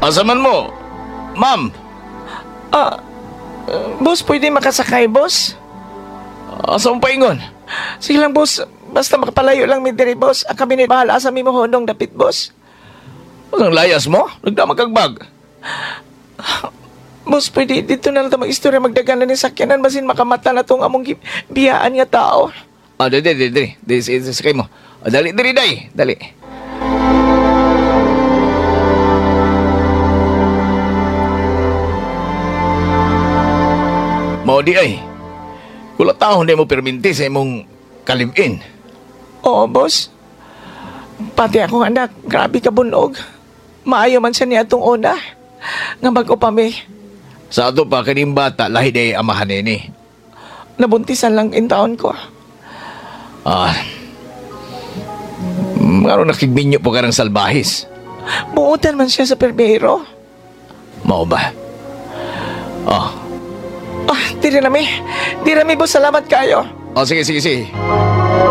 Asa man mo? Ma'am, Ah, boss, pwede makasakay, boss? asa mong paingon? Sige lang, boss. Basta makapalayo lang mi diri, boss. Ang kami ni bahala sa mi mo honong dapit, boss. Anong layas mo? Nagdamag kag bag. Boss, pwede dito na lang mag-istorya magdagan na ni sakyanan basin makamata na tong among biyaan nga tao. Dali. Sakay mo. Dali, day. Dali. Mao di ay. Kula taon di mo perminti sa imong kalibin. Oo, boss. Pati akong anak, grabe ka bunog. Maayo man siya niya itong una. Nga bago pa mi. Sa ato pa kaning bata lahi day amahan ni. Nabuntisan lang in taon ko. Ngano nakigminyo po ka ng salbahis. Buutan man siya sa perbero. Mao ba? Di na mi, boss. Salamat kayo. Sige.